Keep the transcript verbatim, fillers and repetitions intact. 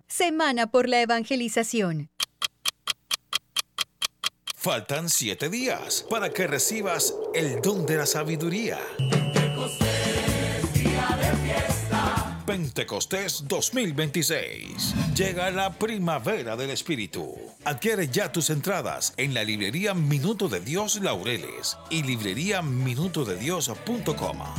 Semana por la Evangelización. Faltan siete días para que recibas el don de la sabiduría. Pentecostés, día de fiesta. Pentecostés dos mil veintiséis. Llega la primavera del Espíritu. Adquiere ya tus entradas en la librería Minuto de Dios Laureles y librería minuto de dios punto com.